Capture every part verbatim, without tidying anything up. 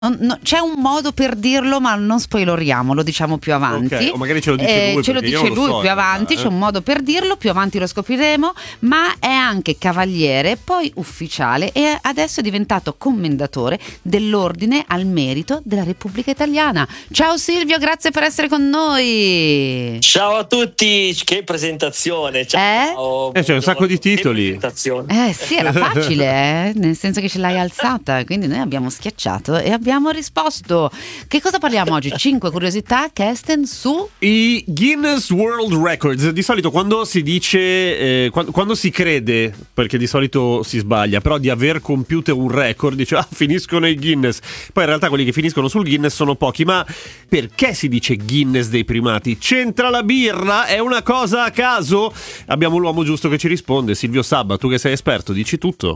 No, no, c'è un modo per dirlo, ma non spoileriamo, lo diciamo più avanti. Okay, o magari ce lo dice eh, lui, ce lo dice lo lui so, più avanti, eh. C'è un modo per dirlo, più avanti lo scopriremo, ma è anche cavaliere, poi ufficiale e adesso è diventato commendatore dell'Ordine al Merito della Repubblica Italiana. Ciao Silvio, grazie per essere con noi. Ciao a tutti, che presentazione. Ciao. Eh, eh c'è un sacco di titoli. Eh sì, era facile, eh? Nel senso che ce l'hai alzata, quindi noi abbiamo schiacciato e abbiamo Abbiamo risposto. Che cosa parliamo oggi? Cinque curiosità, Kesten, su i Guinness World Records. Di solito quando si dice eh, quando, quando si crede, perché di solito si sbaglia, però di aver compiuto un record, dice ah, finiscono i Guinness. Poi in realtà quelli che finiscono sul Guinness sono pochi. Ma perché si dice Guinness dei primati? C'entra la birra? È una cosa a caso? Abbiamo l'uomo giusto che ci risponde. Silvio Sabba, tu che sei esperto, dici tutto.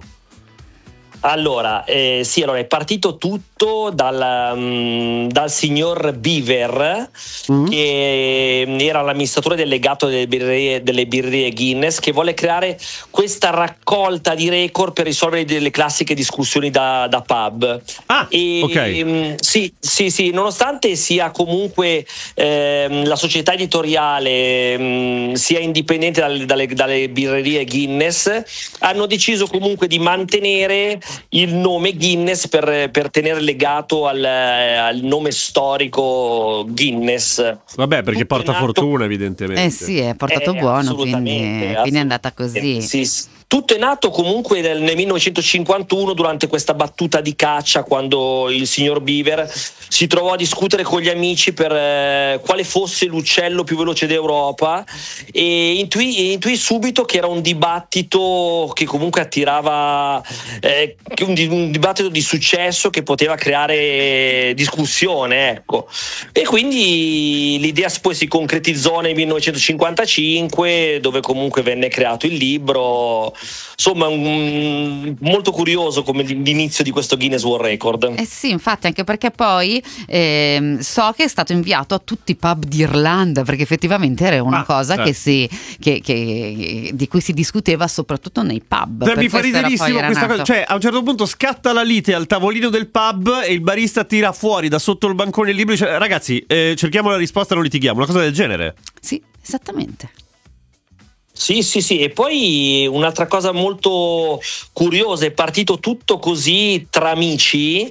Allora, eh, sì, allora è partito tutto dal, um, dal signor Beaver, mm. che era l'amministratore delegato delle birrerie, delle birrerie Guinness, che vuole creare questa raccolta di record per risolvere delle classiche discussioni da, da pub. Ah, e, ok. Um, sì, sì, sì, nonostante sia comunque eh, la società editoriale um, sia indipendente dalle, dalle, dalle birrerie Guinness, hanno deciso comunque di mantenere il nome Guinness per, per tenere legato al, al nome storico Guinness. Vabbè, perché Tutto porta nato... fortuna, evidentemente. Eh sì, è portato eh, buono, quindi, quindi è andata così. Sì, sì. Tutto è nato comunque nel, nel millenovecentocinquantuno durante questa battuta di caccia, quando il signor Beaver si trovò a discutere con gli amici per eh, quale fosse l'uccello più veloce d'Europa e intuì, intuì subito che era un dibattito che comunque attirava eh, un, un dibattito di successo che poteva creare discussione, ecco. E quindi l'idea poi si concretizzò nel millenovecentocinquantacinque, dove comunque venne creato il libro. Insomma, un, molto curioso come l'inizio di questo Guinness World Record. Eh sì, infatti, anche perché poi eh, so che è stato inviato a tutti i pub d'Irlanda, perché effettivamente era una ah, cosa certo. che si, che, che, di cui si discuteva soprattutto nei pub. Beh, mi fa riderissimo questa cosa, cioè a un certo punto scatta la lite al tavolino del pub e il barista tira fuori da sotto il bancone il libro e dice ragazzi, eh, cerchiamo la risposta, non litighiamo, una cosa del genere. Sì, esattamente. Sì, sì, sì, e poi un'altra cosa molto curiosa, è partito tutto così tra amici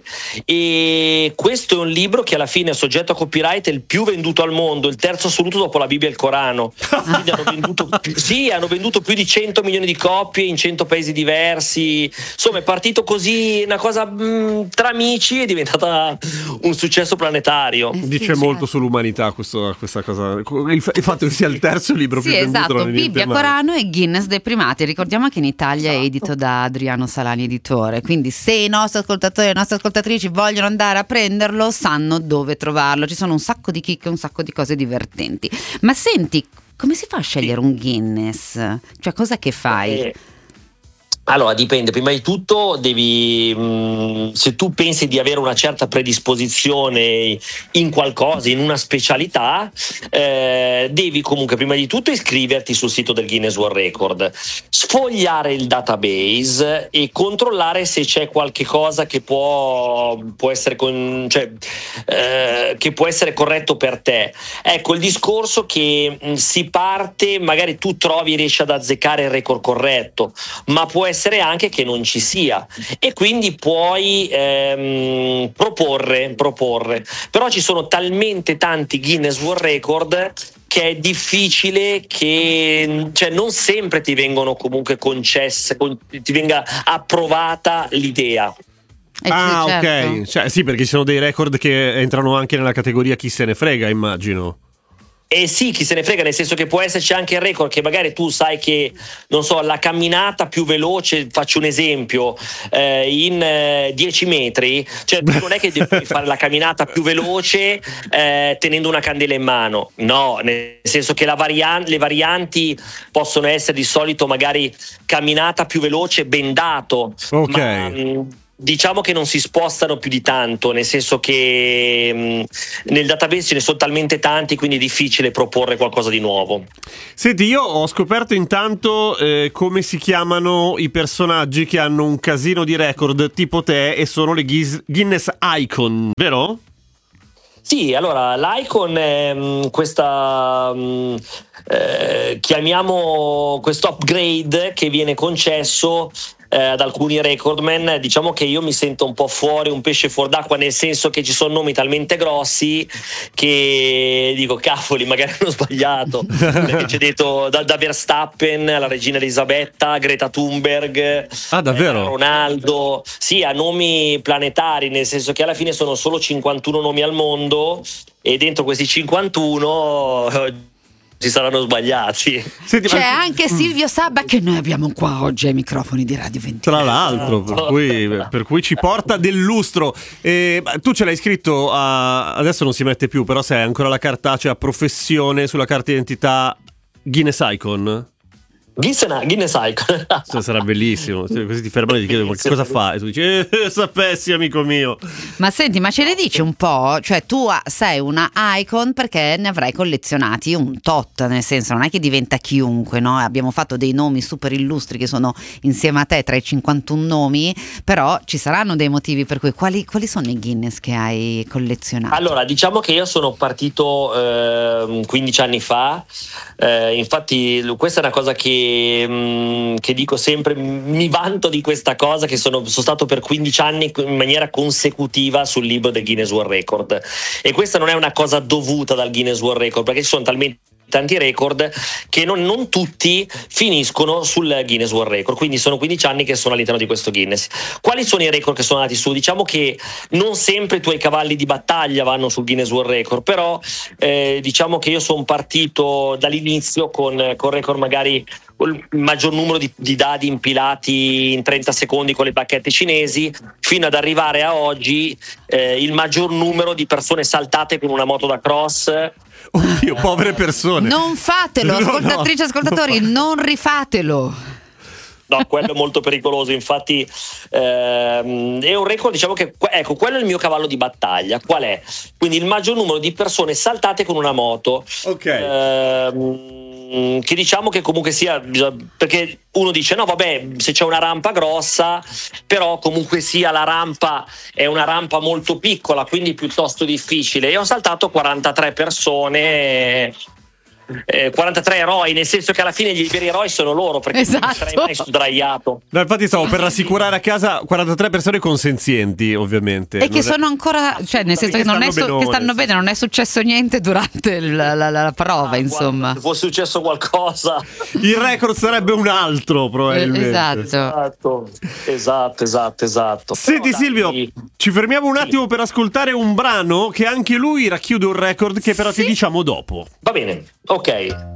e questo è un libro che alla fine è soggetto a copyright, è il più venduto al mondo, il terzo assoluto dopo la Bibbia e il Corano. Quindi hanno venduto, sì, hanno venduto più di cento milioni di copie in cento paesi diversi, insomma è partito così una cosa mh, tra amici, è diventata un successo planetario. Eh sì, Dice certo. molto sull'umanità questo, questa cosa, il, f- il fatto che sia il terzo libro sì, più venduto. Esatto, Bibbia, Corano e Guinness dei primati. Ricordiamo che in Italia è edito da Adriano Salani editore, quindi se i nostri ascoltatori e le nostre ascoltatrici vogliono andare a prenderlo sanno dove trovarlo, ci sono un sacco di chicche, un sacco di cose divertenti. Ma senti, come si fa a scegliere un Guinness? Cioè cosa che fai? Eh. Allora dipende, prima di tutto devi mh, se tu pensi di avere una certa predisposizione in qualcosa, in una specialità, eh, devi comunque prima di tutto iscriverti sul sito del Guinness World Record, sfogliare il database e controllare se c'è qualche cosa che può, può essere con, cioè, eh, che può essere corretto per te. Ecco il discorso che mh, si parte, magari tu trovi, riesci ad azzeccare il record corretto, ma può essere essere anche che non ci sia e quindi puoi ehm, proporre, proporre. Però ci sono talmente tanti Guinness World Record che è difficile che, cioè non sempre ti vengono comunque concesse, ti venga approvata l'idea. Eh ah sì, certo. ok, cioè, sì, perché ci sono dei record che entrano anche nella categoria chi se ne frega, immagino. Eh sì, chi se ne frega, nel senso che può esserci anche il record che magari tu sai che, non so, la camminata più veloce, faccio un esempio, eh, in eh, dieci metri, cioè tu non è che devi fare la camminata più veloce eh, tenendo una candela in mano, no, nel senso che la varian- le varianti possono essere di solito magari camminata più veloce bendato, ok. ma, mh, diciamo che non si spostano più di tanto, nel senso che mh, nel database ce ne sono talmente tanti, quindi è difficile proporre qualcosa di nuovo. Senti, io ho scoperto intanto eh, come si chiamano i personaggi che hanno un casino di record tipo te e sono le Guis- Guinness Icon, vero? Sì, allora l'Icon è mh, questa mh, eh, chiamiamo questo upgrade che viene concesso eh, ad alcuni recordman. Diciamo che io mi sento un po' fuori, un pesce fuor d'acqua, nel senso che ci sono nomi talmente grossi che dico cavoli, magari hanno sbagliato. Perché c'è detto da, da Verstappen alla regina Elisabetta, Greta Thunberg, ah davvero? eh, Ronaldo, sì, a nomi planetari, nel senso che alla fine sono solo cinquantuno nomi al mondo e dentro questi cinquantuno ci saranno sbagliati. Senti, c'è ma... anche Silvio Sabba che noi abbiamo qua oggi ai microfoni di Radio ventitré. Tra l'altro, per cui, per cui ci porta del lustro. Eh, tu ce l'hai scritto a... adesso non si mette più, però se hai ancora la cartacea a professione sulla carta d'identità Guinness Icon? Guinness Icon. Sarà bellissimo. Così ti fermano e ti chiedono ma che cosa fa? E tu dici eh, sapessi amico mio. Ma senti, ma ce ne dici un po'? Cioè tu sei una icon perché ne avrai collezionati un tot, nel senso non è che diventa chiunque, no? Abbiamo fatto dei nomi super illustri che sono insieme a te tra i cinquantuno nomi, però ci saranno dei motivi per cui quali, quali sono i Guinness che hai collezionato? Allora, diciamo che io sono partito eh, quindici anni fa, eh, infatti questa è una cosa che che dico sempre, mi vanto di questa cosa, che sono, sono stato per quindici anni in maniera consecutiva sul libro del Guinness World Record, e questa non è una cosa dovuta dal Guinness World Record, perché ci sono talmente tanti record che non, non tutti finiscono sul Guinness World Record, quindi sono quindici anni che sono all'interno di questo Guinness. Quali sono i record che sono andati su? Diciamo che non sempre i tuoi cavalli di battaglia vanno sul Guinness World Record, però eh, diciamo che io sono partito dall'inizio con, con record magari il maggior numero di, di dadi impilati in trenta secondi con le bacchette cinesi, fino ad arrivare a oggi eh, il maggior numero di persone saltate con una moto da cross. Oddio, povere persone. Non fatelo, no, ascoltatrici e no. ascoltatori, non rifatelo. No, quello è molto pericoloso, infatti ehm, è un record, diciamo che ecco, quello è il mio cavallo di battaglia. Qual è? Quindi il maggior numero di persone saltate con una moto. Ok. Ehm, che diciamo che comunque sia, perché uno dice no vabbè, se c'è una rampa grossa, però comunque sia la rampa è una rampa molto piccola, quindi piuttosto difficile. Io ho saltato quarantatré persone, eh, quarantatré eroi, nel senso che alla fine gli veri eroi sono loro, perché esatto. non sarei mai sdraiato. No, infatti stavo per rassicurare a casa quarantatré persone consenzienti, ovviamente. E che non sono ancora, cioè nel senso che, non è su- che stanno bene, non è successo niente durante la, la, la prova, ah, insomma. Guarda, se fosse successo qualcosa, il record sarebbe un altro, probabilmente. Esatto. Esatto, esatto, esatto, esatto. Senti però, Silvio, dai, ci fermiamo un attimo sì. per ascoltare un brano che anche lui racchiude un record che però sì. ti diciamo dopo. Va bene, ok.